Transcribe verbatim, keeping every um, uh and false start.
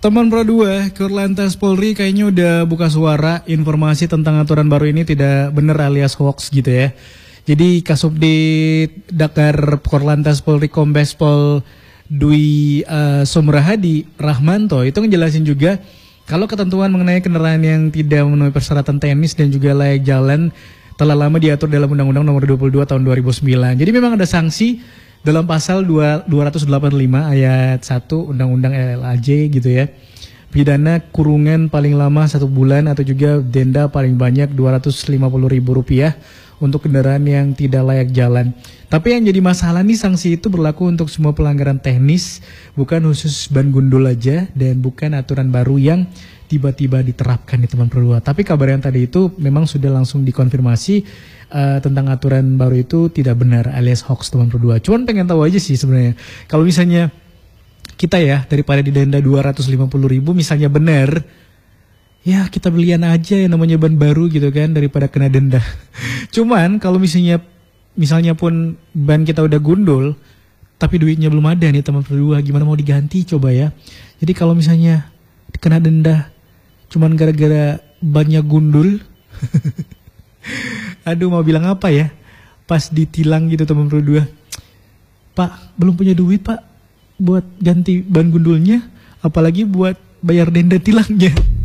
Teman Pro dua, Korlantas Polri kayaknya udah buka suara informasi tentang aturan baru ini tidak benar alias hoax gitu ya. Jadi Kasubdit Dakar Korlantas Polri Kombes Pol Dwi uh, Somrahadi Rahmanto itu ngejelasin juga kalau ketentuan mengenai kendaraan yang tidak memenuhi persyaratan teknis dan juga layak jalan telah lama diatur dalam Undang-Undang Nomor dua puluh dua Tahun dua ribu sembilan. Jadi memang ada sanksi dalam pasal dua ratus delapan puluh lima ayat satu Undang-Undang L A J gitu ya. Pidana kurungan paling lama satu bulan atau juga denda paling banyak dua ratus lima puluh ribu rupiah untuk kendaraan yang tidak layak jalan. Tapi yang jadi masalah nih, sanksi itu berlaku untuk semua pelanggaran teknis, bukan khusus ban gundul aja dan bukan aturan baru yang tiba-tiba diterapkan di teman Pro dua. Tapi kabar yang tadi itu memang sudah langsung dikonfirmasi uh, tentang aturan baru itu tidak benar alias hoax teman Pro dua. Cuman pengen tahu aja sih sebenarnya. Kalau misalnya kita ya daripada didenda dua ratus lima puluh ribu misalnya benar, ya kita belian aja yang namanya ban baru gitu kan daripada kena denda. Cuman kalau misalnya misalnya pun ban kita udah gundul tapi duitnya belum ada nih teman Pro dua, gimana mau diganti coba ya. Jadi kalau misalnya kena denda cuman gara-gara bannya gundul, aduh mau bilang apa ya, pas ditilang gitu teman Pro dua, Pak belum punya duit Pak buat ganti ban gundulnya, apalagi buat bayar denda tilangnya.